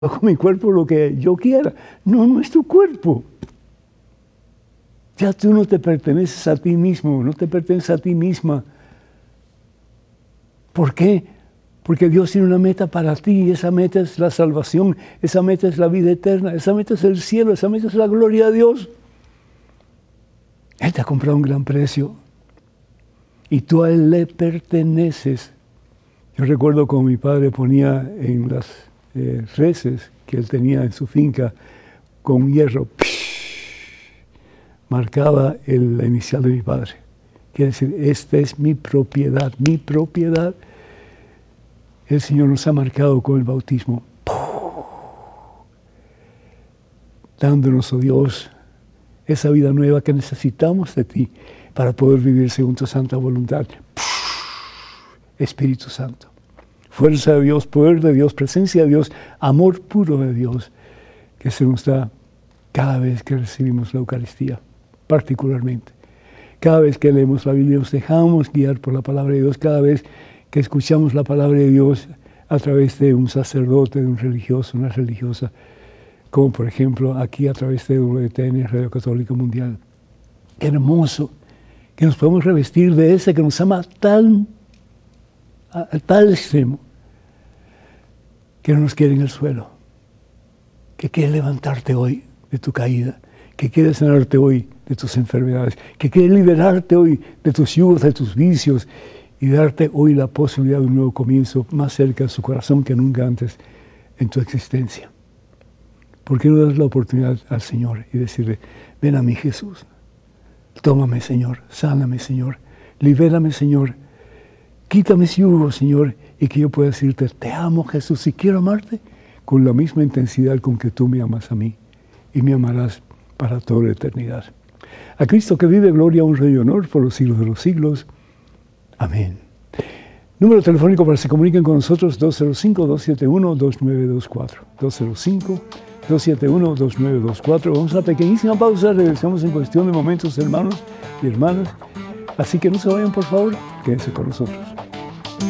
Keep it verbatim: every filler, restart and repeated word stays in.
con mi cuerpo lo que yo quiera. No, no es tu cuerpo. Ya tú no te perteneces a ti mismo, no te perteneces a ti misma. ¿Por qué? Porque Dios tiene una meta para ti, y esa meta es la salvación, esa meta es la vida eterna, esa meta es el cielo, esa meta es la gloria de Dios. Él te ha comprado un gran precio y tú a Él le perteneces. Yo recuerdo como mi padre ponía en las eh, reses que él tenía en su finca con hierro, marcaba el, la inicial de mi padre. Quiere decir, esta es mi propiedad, mi propiedad. El Señor nos ha marcado con el bautismo, dándonos, oh Dios, esa vida nueva que necesitamos de ti para poder vivir según tu santa voluntad. Espíritu Santo, fuerza de Dios, poder de Dios, presencia de Dios, amor puro de Dios, que se nos da cada vez que recibimos la Eucaristía, particularmente. Cada vez que leemos la Biblia nos dejamos guiar por la palabra de Dios, cada vez que escuchamos la palabra de Dios a través de un sacerdote, de un religioso, una religiosa, como por ejemplo aquí a través de W T N, Radio Católica Mundial. Qué hermoso que nos podemos revestir de ese que nos ama tan, a, a tal extremo, que no nos quiere en el suelo, que quiere levantarte hoy de tu caída, que quiere sanarte hoy de tus enfermedades, que quiere liberarte hoy de tus yugos, de tus vicios, y darte hoy la posibilidad de un nuevo comienzo más cerca de su corazón que nunca antes en tu existencia. ¿Por qué no das la oportunidad al Señor y decirle, ven a mí Jesús, tómame Señor, sáname Señor, libérame Señor, quítame ese yugo Señor, y que yo pueda decirte, te amo Jesús y quiero amarte con la misma intensidad con que tú me amas a mí y me amarás para toda la eternidad. A Cristo que vive, gloria, honra y honor por los siglos de los siglos. Amén. Número telefónico para que se comuniquen con nosotros, dos cero cinco, dos siete uno, dos nueve dos cuatro. dos cero cinco, dos siete uno, dos nueve dos cuatro. Vamos a una pequeñísima pausa, regresamos en cuestión de momentos, hermanos y hermanas. Así que no se vayan, por favor, quédense con nosotros.